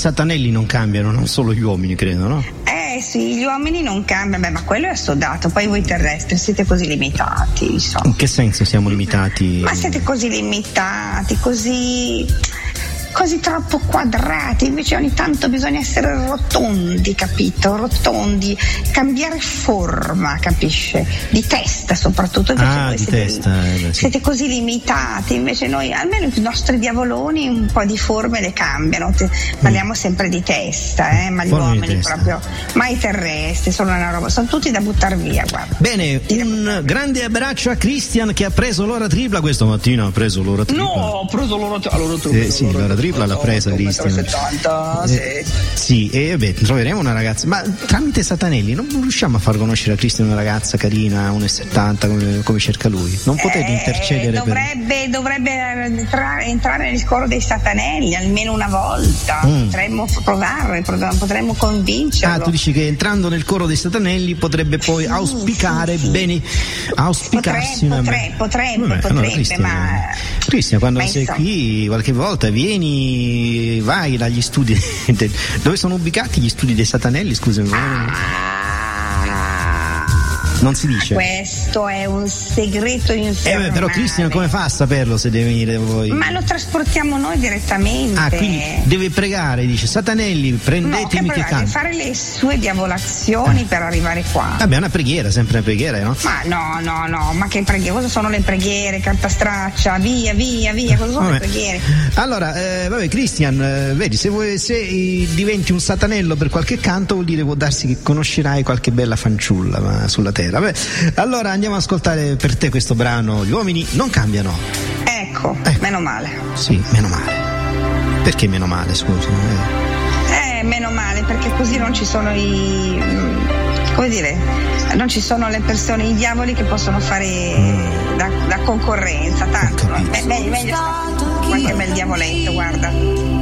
satanelli non cambiano, non solo gli uomini, credo, no? Sì, gli uomini non cambiano, ma quello è assodato. Poi voi terrestri siete così limitati, insomma. In che senso siamo limitati? Ma siete così limitati, così troppo quadrati, invece ogni tanto bisogna essere rotondi, capito? Rotondi, cambiare forma, capisce? Di testa soprattutto. Di testa. Siete così limitati, invece noi, almeno i nostri diavoloni, un po' di forme le cambiano. Parliamo sempre di testa, ma gli uomini proprio, mai terrestri, sono una roba, sono tutti da buttare via, guarda. Bene, un grande abbraccio a Christian che ha preso l'ora tripla questa mattina, ha preso l'ora tripla. No, ho preso l'ora tripla. Sì, l'ora tripla l'ha presa Christian. 70, sì, e beh, troveremo una ragazza, ma tramite Satanelli non riusciamo a far conoscere a Christian una ragazza carina, 1,70 come cerca lui. Non potete intercedere? Dovrebbe entrare nel coro dei Satanelli almeno una volta. Potremmo provare, potremmo convincerlo. Tu dici che entrando nel coro dei Satanelli potrebbe poi auspicarsi potrebbe, Christian, quando sei qui qualche volta vai dagli studi dove sono ubicati gli studi dei Satanelli, scusami. Non si dice. Questo è un segreto infernale. Però Christian come fa a saperlo se deve venire da voi? Ma lo trasportiamo noi direttamente. Quindi deve pregare, dice Satanelli, prendetemi che canto. Deve fare le sue diavolazioni per arrivare qua. Vabbè, è una preghiera, sempre una preghiera, no? Ma no, ma che preghiere? Cosa sono le preghiere? Cartastraccia, via, cosa sono le preghiere? Allora, Christian, vedi, se diventi un satanello per qualche canto, vuol dire, può darsi che conoscerai qualche bella fanciulla sulla terra. Vabbè, allora andiamo ad ascoltare per te questo brano, Gli uomini non cambiano. Ecco. Meno male. Sì, meno male. Perché meno male, scusa? Meno male, perché così non ci sono non ci sono le persone, i diavoli che possono fare da concorrenza, tanto. Meglio qualche bel diavoletto, guarda.